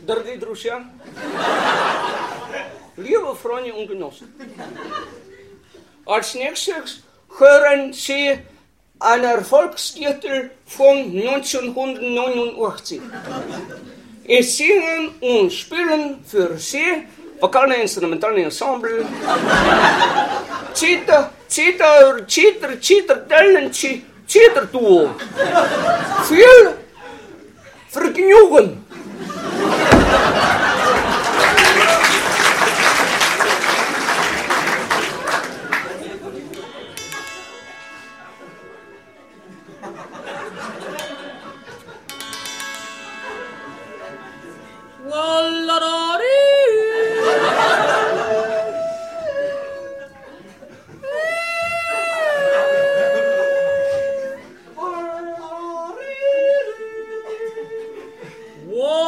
Drodzy друзья, liebe Freunde und Genossen, als nächstes hören Sie einen Erfolgstitel von 1989. Es singen und spielen für Sie вокально-инструментальное ensemble Cheater-Duo. Viel Vergnügen! Whoa!